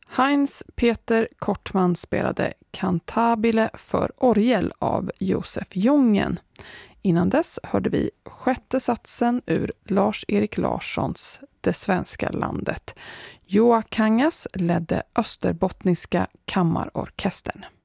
Heinz Peter Kortman spelade Cantabile för orgel av Josef Jongen. Innan dess hörde vi sjätte satsen ur Lars-Erik Larssons Det svenska landet. Joa Kangas ledde Österbottniska kammarorkestern.